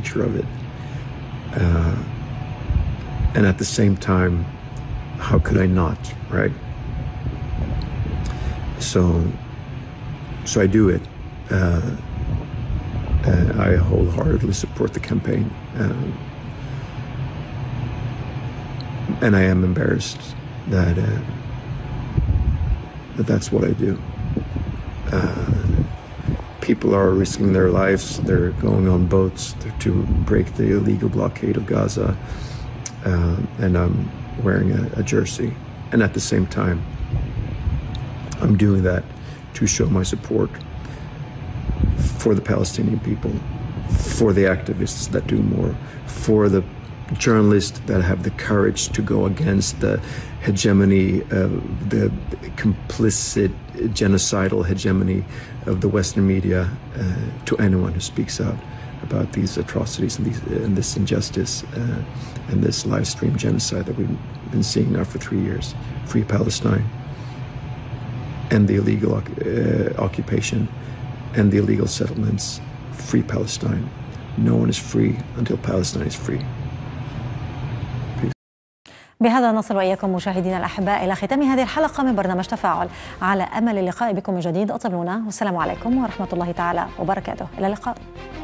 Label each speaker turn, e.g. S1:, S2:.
S1: nature of it. And at the same time, how could I not, right? So I do it. I wholeheartedly support the campaign. And I am embarrassed that that's what I do. People are risking their lives. They're going on boats to break the illegal blockade of Gaza. And I'm wearing a jersey. And at the same time, I'm doing that to show my support for the Palestinian people, for the activists that do more, for the journalists that have the courage to go against the hegemony, the complicit genocidal hegemony of the Western media, to anyone who speaks out about these atrocities and this injustice and this live stream genocide that we've been seeing now for 3 years. Free Palestine, and the illegal occupation and the illegal settlements. Free Palestine. No one is free until Palestine is free.
S2: بهذا نصل وإياكم مشاهدينا الأحباء إلى ختام هذه الحلقة من برنامج تفاعل. على أمل اللقاء بكم من جديد، أطلبونا والسلام عليكم ورحمة الله تعالى وبركاته. إلى اللقاء.